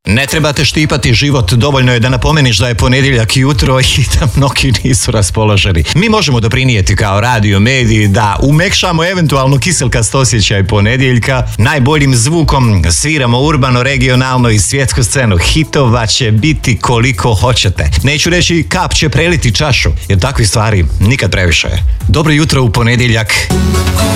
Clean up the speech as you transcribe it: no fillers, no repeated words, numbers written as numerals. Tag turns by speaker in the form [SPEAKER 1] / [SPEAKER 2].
[SPEAKER 1] Ne trebate štipati život, dovoljno je da napomeniš da je ponedjeljak jutro i da mnogi nisu raspoloženi. Mi možemo doprinijeti kao radio mediji da umekšamo eventualno kiselkast osjećaj ponedjeljka. Najboljim zvukom sviramo urbano, regionalno i svjetsku scenu. Hitova će biti koliko hoćete. Neću reći kap će preliti čašu, jer takvih stvari nikad previše. Dobro jutro u ponedjeljak.